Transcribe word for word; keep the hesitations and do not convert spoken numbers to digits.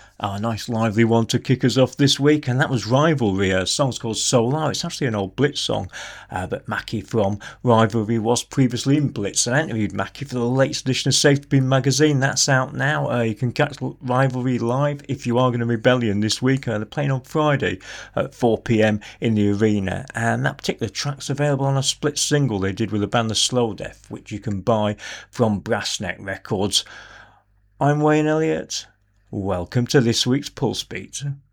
A nice lively one to kick us off this week, and that was Rivalry. A song's called Solar. It's actually an old Blitz song, uh, but Mackie from Rivalry was previously in Blitz. And I interviewed Mackie for the latest edition of Safety Pin magazine. That's out now. Uh, you can catch Rivalry live if you are going to Rebellion this week. Uh, they're playing on Friday at four p.m. in the arena, and that particular track's available on a split single they did with the band The Slow Death, which you can buy from Brassneck Records. I'm Wayne Elliott. Welcome to this week's Pulse Beat.